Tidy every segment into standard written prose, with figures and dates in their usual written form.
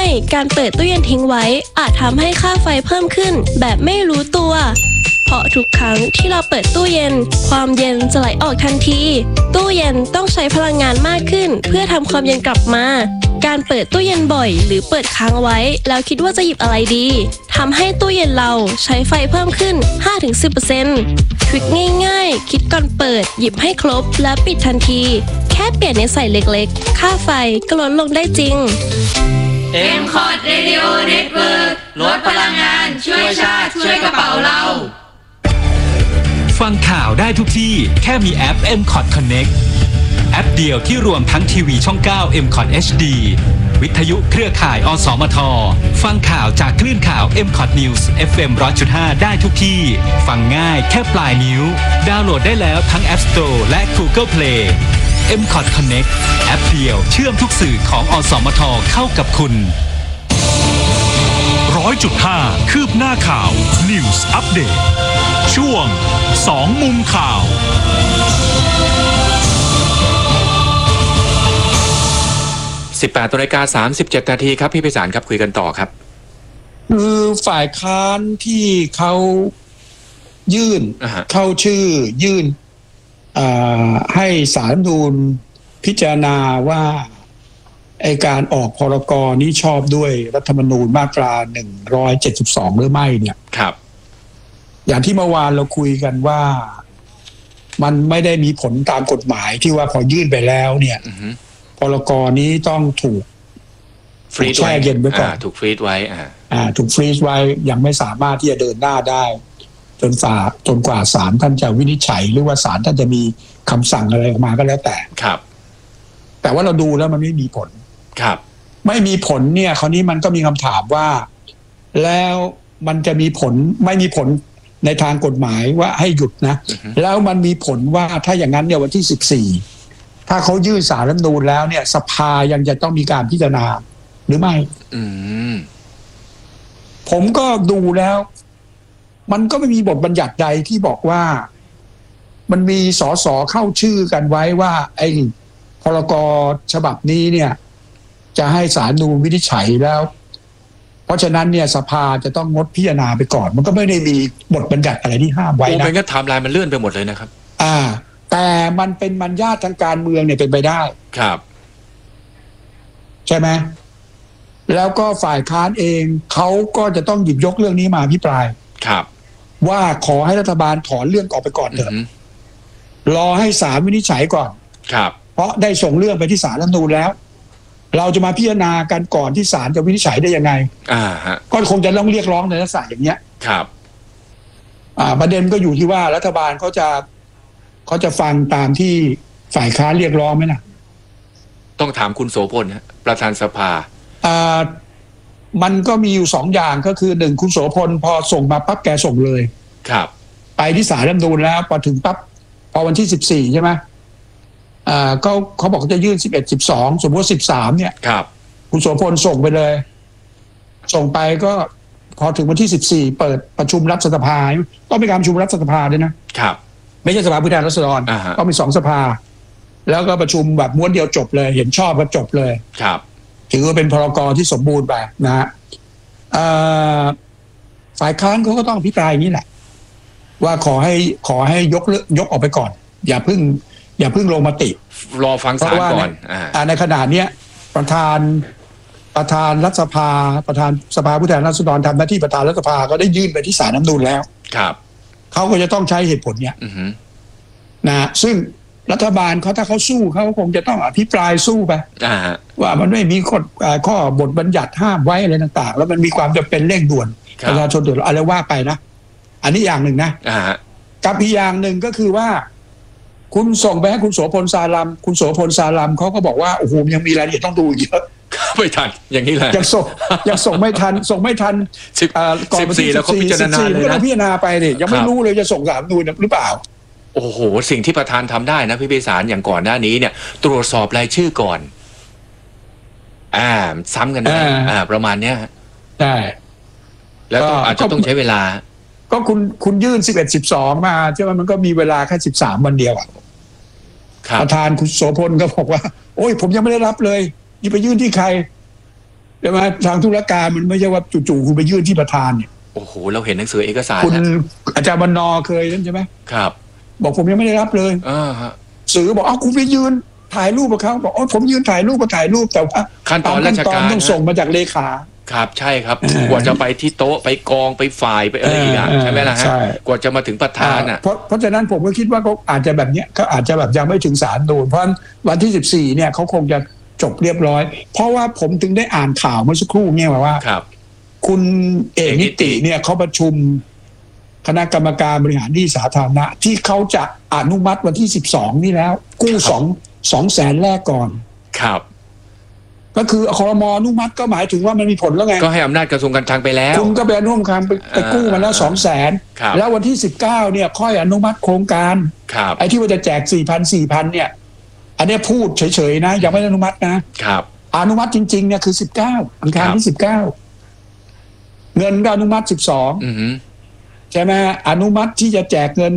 การเปิดตู้เย็นทิ้งไว้อาจทำให้ค่าไฟเพิ่มขึ้นแบบไม่รู้ตัวเพราะทุกครั้งที่เราเปิดตู้เย็นความเย็นจะไหลออกทันทีตู้เย็นต้องใช้พลังงานมากขึ้นเพื่อทำความเย็นกลับมาการเปิดตู้เย็นบ่อยหรือเปิดค้างไว้แล้วคิดว่าจะหยิบอะไรดีทำให้ตู้เย็นเราใช้ไฟเพิ่มขึ้น 5-10% ทริคง่ายๆคิดก่อนเปิดหยิบให้ครบแล้วปิดทันทีแค่เปลี่ยนนิสัยเล็กๆค่าไฟก็ลดลงได้จริง MCOT Radio Network ลดพลังงานช่วยชาติช่วยกระเป๋าเราฟังข่าวได้ทุกที่แค่มีแอป MCOT Connect แอปเดียวที่รวมทั้งทีวีช่อง 9 MCOT HD วิทยุเครือข่ายอสมทฟังข่าวจากคลื่นข่าว MCOT News FM 100.5 ได้ทุกที่ฟังง่ายแค่ปลายนิ้วดาวน์โหลดได้แล้วทั้ง App Store และ Google Play MCOT Connect แอปเดียวเชื่อมทุกสื่อของอสมทเข้ากับคุณ 100.5 คืบหน้าข่าว News Update ช่วง2มุมข่าว 18:37 นาทีครับพี่ไพศาลครับคุยกันต่อครับคือฝ่ายค้านที่เขายื่นเข้าชื่อยื่นให้ศาลรัฐธรรมนูญพิจารณาว่าไอ้การออกพรก.นี้ชอบด้วยรัฐธรรมนูญมาตรา172หรือไม่เนี่ยครับอย่างที่เมื่อวานเราคุยกันว่ามันไม่ได้มีผลตามกฎหมายที่ว่าพอยื่นไปแล้วเนี่ยพรก.นี้ต้องถูกแช่เย็นไว้ก่อนถูกฟรีซไว้ถูกฟรีซไว้ยังไม่สามารถที่จะเดินหน้าได้จนกว่าศาลท่านจะวินิจฉัยหรือว่าศาลท่านจะมีคำสั่งอะไรออกมาก็แล้วแต่ครับแต่ว่าเราดูแล้วมันไม่มีผลครับไม่มีผลเนี่ยคราวนี้มันก็มีคำถามว่าแล้วมันจะมีผลไม่มีผลในทางกฎหมายว่าให้หยุดนะแล้วมันมีผลว่าถ้าอย่างนั้นเนี่ยวันที่14ถ้าเขายื่นศาลรัฐธรรมนูญแล้วเนี่ยสภายังจะต้องมีการพิจารณาหรือไม่ผมก็ดูแล้วมันก็ไม่มีบทบัญญัติใดที่บอกว่ามันมีสสเข้าชื่อกันไว้ว่าไอ้พรก.ฉบับนี้เนี่ยจะให้ศาลรัฐธรรมนูญวินิจฉัยแล้วเพราะฉะนั้นเนี่ยสภาจะต้องงดพิจารณาไปก่อนมันก็ไม่ได้มีบทบัญญัติอะไรที่ห้ามไว้นะโอ้เป็นก็ไทม์ไลน์มันเลื่อนไปหมดเลยนะครับแต่มันเป็นมัญญาติทางการเมืองเนี่ยเป็นไปได้ครับใช่ไหมแล้วก็ฝ่ายค้านเองเขาก็จะต้องหยิบยกเรื่องนี้มาอภิปรายครับว่าขอให้รัฐบาลถอนเรื่องออกไปก่อนเถอะรอให้ศาลวินิจฉัยก่อนครับเพราะได้ส่งเรื่องไปที่ศาลรัฐธรรมนูญแล้วเราจะมาพิจารณากันก่อนที่ศาลจะวินิจฉัยได้ยังไงก็คงจะต้องเรียกร้องในลักษณะอย่างเนี้ยครับประเด็นก็อยู่ที่ว่ารัฐบาลเขาจะฟังตามที่ฝ่ายค้านเรียกร้องไหมนะต้องถามคุณโสพลประธานสภามันก็มีอยู่2อย่างก็คือ1คุณโสพลพอส่งมาปั๊บแกส่งเลยครับไปที่ศาลรัฐธรรมนูญแล้วพอถึงปั๊บพอวันที่14ใช่ไหมเขาบอกจะยื่น11 12สมมติ13เนี่ยครับคุณโสพลส่งไปเลยส่งไปก็พอถึงวันที่14เปิดประชุมรัฐสภาต้องมีการประชุมรัฐสภาด้วยนะครับไม่ใช่สภาผู้แทนราษฎรต้องมี2สภาแล้วก็ประชุมแบบม้วนเดียวจบเลยเห็นชอบก็จบเลยครับถือว่าเป็นพรก.ที่สมบูรณ์ไปนะฮะฝ่ายค้านเขาก็ต้องอภิปรายอย่างนี้แหละว่าขอให้ยกออกไปก่อนอย่าเพิ่งลงมติรอฟังศาลก่อนในขณะนี้ประธานรัฐสภาประธานสภาผู้แทนราษฎรทำหน้าที่ประธานรัฐสภาก็ได้ยื่นไปที่ศาลรัฐธรรมนูญแล้วครับเขาก็จะต้องใช้เหตุผลเนี้ยนะซึ่งรัฐบาลเขาถ้าเขาสู้เขาคงจะต้องอภิปรายสู้ไปว่ามันไม่มีข้อบทบัญญัติห้ามไว้อะไรต่างๆแล้วมันมีความจำเป็นเร่งด่วนประชาชนเดือดร้อนอะไรว่าไปนะอันนี้อย่างหนึ่งนะกับอีกอย่างหนึ่งก็คือว่าคุณส่งไปให้คุณโสพลสารัมคุณโสพลสารัมเขาก็บอกว่าโอ้โหยังมีรายละเอียดต้องดูเยอะไม่ทันอย่างนี้แหละยังส่งไม่ทันก่อน 14แล้วเขาพิจารณาเลยนะพิจารณาไปเนี่ยยังไม่รู้เลยจะส่งศาลรัฐธรรมนูญหรือเปล่าโอ้โหสิ่งที่ประธานทำได้นะพี่ไพศาลอย่างก่อนหน้านี้เนี่ยตรวจสอบรายชื่อก่อนซ้ำกันได้ประมาณเนี้ยใช่แล้วอาจจะต้องใช้เวลาก็คุณยื่น11 12มาใช่ไหมมันก็มีเวลาแค่13วันเดียวประธานคุณโสพลก็บอกว่าโอ้ยผมยังไม่ได้รับเลยนี่ไปยื่นที่ใครใช่ไหมทางธุรการมันไม่ใช่ว่าจู่ๆคุณไปยื่นที่ประธานเนี่ยโอ้โหเราเห็นหนังสือเอกสารคุณอาจารย์บรรณเคยนั่นใช่ไหมครับบอกผมยังไม่ได้รับเลยฮะสื่อบอกคุณไปยืนถ่ายรูปกับเขาบอกผมยืนถ่ายรูปก็ถ่ายรูปแต่ว่าขั้นตอนราชการต้องส่งมาจากเลขาครับใช่ครับกว่าจะไปที่โต๊ะไปกองไปฝ่ายไปอะไรอีกใช่ไหมล่ะฮะกว่าจะมาถึงประธานเพราะฉะนั้นผมก็คิดว่าเขาอาจจะแบบเนี้ยเขาอาจจะแบบยังไม่ถึงศาลนูนเพราะวันที่14เนี่ยเขาคงจะจบเรียบร้อยเพราะว่าผมถึงได้อ่านข่าวเมื่อสักครู่เนี่ยว่าคุณเอกนิติเนี่ยเขาประชุมคณะกรรมการบริหารหนี้สาธารณะที่เขาจะอนุมัติวันที่12นี่แล้วกู้2 แสนแรกก่อนครับก็คือครม.อนุมัติก็หมายถึงว่ามันมีผลแล้วไงก็ให้อำนาจกระทรวงการคลังไปแล้วคุณก็ไปอนุมัติไปกู้มาแล้ว2 แสนแล้ววันที่19เนี่ยค่อยอนุมัติโครงการไอ้ที่ว่าจะแจก 4,000 เนี่ยอันนี้พูดเฉยๆนะยังไม่อนุมัตินะครับอนุมัติจริงๆเนี่ยคือ19อังคารที่19เงินก็อนุมัติ12ใช่ไหมอนุมัติที่จะแจกเงิน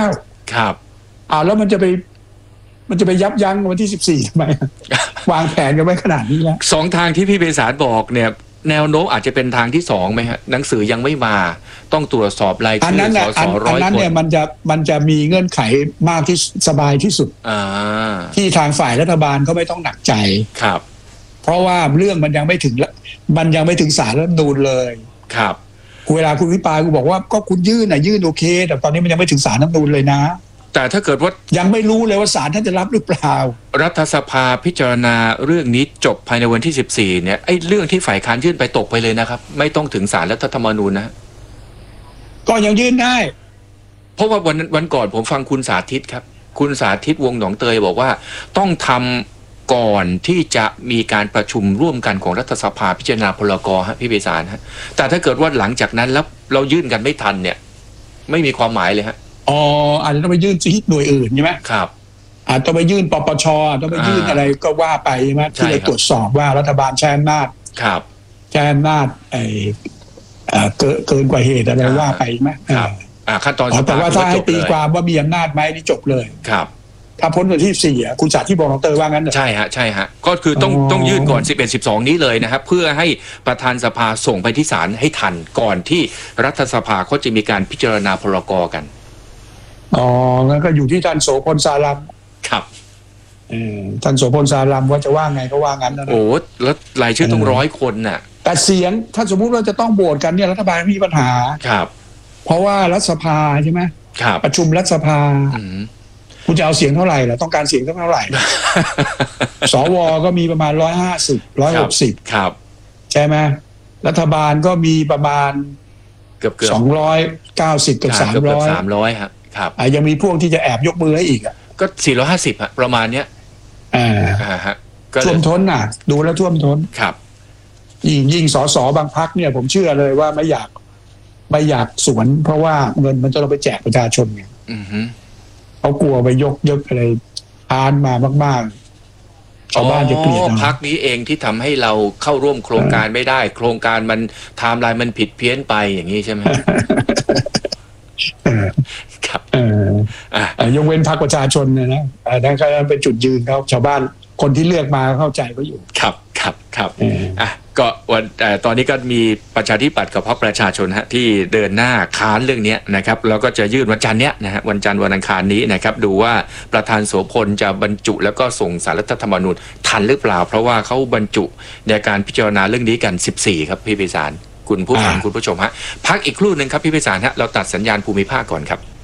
19 ครับแล้วมันจะไปยับยั้งวันที่14ทำไม วางแผนกันไว้ขนาดนี้แล้ว 2ทางที่พี่เบสารบอกเนี่ยแนวโน้มอาจจะเป็นทางที่2ไหมฮะหนังสือยังไม่มาต้องตรวจสอบรายชื่อส.ส.100 คนอันนั้นเนี่ยมันจะมีเงื่อนไขมากที่สบายที่สุดที่ทางฝ่ายรัฐบาลเขาไม่ต้องหนักใจครับเพราะว่าเรื่องมันยังไม่ถึงศาลรัฐธรรมนูญเลยครับเวลาคุณวิปายคุณบอกว่าก็คุณยื่นโอเคแต่ตอนนี้มันยังไม่ถึงศาลรัฐธรรมนูญเลยนะแต่ถ้าเกิดว่ายังไม่รู้เลยว่าศาลท่านจะรับหรือเปล่ารัฐสภาพิจารณาเรื่องนี้จบภายในวันที่14เนี่ยไอ้เรื่องที่ฝ่ายค้านยื่นไปตกไปเลยนะครับไม่ต้องถึงศาลรัฐธรรมนูญนะก็ยังยื่นได้เพราะว่าวันก่อนผมฟังคุณสาธิตครับคุณสาธิตวงศ์หนองเตยบอกว่าต้องทำก่อนที่จะมีการประชุมร่วมกันของรัฐสภาพิจารณาพรก.ฮะพี่เบสารฮะแต่ถ้าเกิดว่าหลังจากนั้นแล้วเรายื่นกันไม่ทันเนี่ยไม่มีความหมายเลยฮะอาจจะต้องไปยื่นที่หน่วยอื่นใช่ไหมครับอาจจะไปยื่นปปชต้องไปยื่นอะไรก็ว่าไปใช่ไหมที่จะตรวจสอบว่ารัฐบาลใช้อำนาจใช้อำนาจเกินกว่าเหตุอะไรว่าไปไหมขั้นตอนแต่ว่าถ้าให้ตีความว่ามีอำนาจไหมนี่จบเลยครับถ้าพ้นวันที่4คุณสาธิตบอกน้องเตยว่างั้นใช่ฮะก็คือต้องยื่นก่อน11-12นี้เลยนะครับเพื่อให้ประธานสภาส่งไปที่ศาลให้ทันก่อนที่รัฐสภาเขาจะมีการพิจารณาพรก.กันงั้นก็อยู่ที่ท่านโสพลสารัมครับท่านโสพลสารัมว่าจะว่าไงก็ว่างั้นนะโอ้แล้วรายชื่อต้อง100 คนน่ะแต่เสียงถ้าสมมุติเราจะต้องโหวตกันเนี่ยรัฐบาลมีปัญหาครับเพราะว่ารัฐสภาใช่ไหมครับประชุมรัฐสภาคุณจะเอาเสียงเท่าไหร่ล่ะต้องการเสียงเท่าไหร่ สวก็มีประมาณ150 160 ครับใช่ไหมรัฐบาลก็มีประมาณเกือบ 290กับ 300ครับยังมีพวกที่จะแอบยกมือให้อีกก็450ฮะประมาณเนี้ยฮะท่วมท้นน่ะดูแล้วท่วมท้นครับยิ่งสสบางพรรคเนี่ยผมเชื่อเลยว่าไม่อยากสวนเพราะว่าเงินมันจะเราไปแจกประชาชนไงเขากลัวไปยกอะไรทานมามากๆชาวบ้านจะเกลียดพรรคนี้เองที่ทำให้เราเข้าร่วมโครงการไม่ได้โครงการมันไทม์ไลน์มันผิดเพี้ยนไปอย่างนี้ใช่ไหมครับยกเว้นพรรคประชาชนนะนั่นก็เป็นจุดยืนเขาชาวบ้านคนที่เลือกมาเข้าใจก็อยู่ครับก็วันตอนนี้ก็มีประชาธิปัตย์กับพรรคประชาชนฮะที่เดินหน้าค้านเรื่องนี้นะครับแล้วก็จะยื่นวันจันทร์เนี้ยนะฮะวันจันทร์วันอังคารนี้นะครับดูว่าประธานโสพลจะบรรจุแล้วก็ส่งสารรัฐธรรมนูญทันหรือเปล่าเพราะว่าเขาบรรจุในการพิจารณาเรื่องนี้กัน14ครับพี่ไพศาลคุณผู้ฟังคุณผู้ชมฮะพักอีกครู่นึงครับพี่ไพศาลฮะเราตัดสัญญาณภูมิภาคก่อนครับ